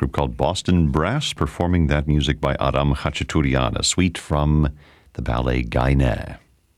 group called Boston Brass, performing that music by Aram Khachaturian, a suite from the ballet Gaine.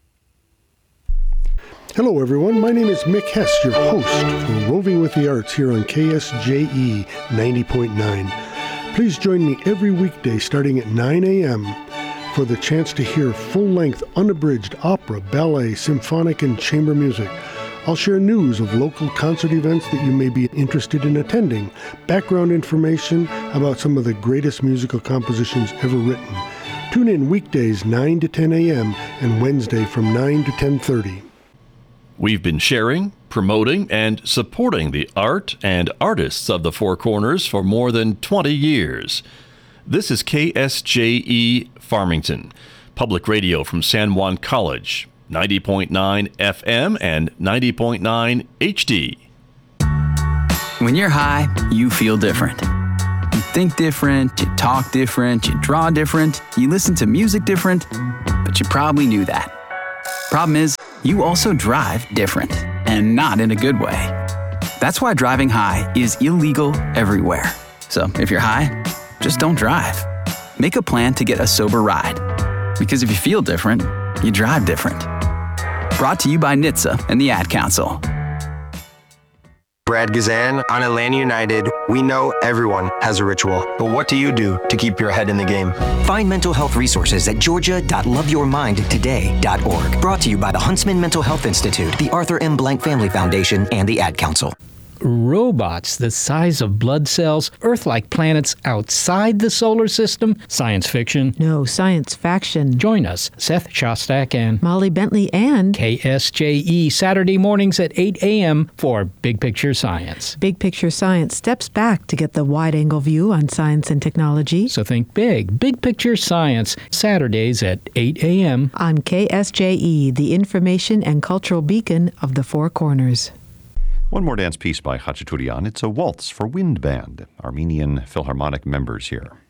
Hello, everyone. My name is Mick Hess, your host for Roving with the Arts here on KSJE 90.9. Please join me every weekday starting at 9 a.m. for the chance to hear full-length, unabridged opera, ballet, symphonic, and chamber music. I'll share news of local concert events that you may be interested in attending, background information about some of the greatest musical compositions ever written. Tune in weekdays 9 to 10 a.m. and Wednesday from 9 to 10:30. We've been sharing, promoting, and supporting the art and artists of the Four Corners for more than 20 years. This is KSJE Farmington, public radio from San Juan College, 90.9 FM and 90.9 HD. When you're high, you feel different. You think different, you talk different, you draw different, you listen to music different, but you probably knew that. Problem is, you also drive different, and not in a good way. That's why driving high is illegal everywhere. So if you're high, just don't drive. Make a plan to get a sober ride. Because if you feel different, you drive different. Brought to you by NHTSA and the Ad Council. Brad Gazan, on Atlanta United, we know everyone has a ritual. But what do you do to keep your head in the game? Find mental health resources at georgia.loveyourmindtoday.org. Brought to you by the Huntsman Mental Health Institute, the Arthur M. Blank Family Foundation, and the Ad Council. Robots the size of blood cells, Earth-like planets outside the solar system, science fiction. No, science faction. Join us, Seth Shostak and Molly Bentley and KSJE, Saturday mornings at 8 a.m. for Big Picture Science. Big Picture Science steps back to get the wide-angle view on science and technology. So think big. Big Picture Science, Saturdays at 8 a.m. on KSJE, the information and cultural beacon of the Four Corners. One more dance piece by Khachaturian. It's a waltz for wind band, Armenian Philharmonic members here.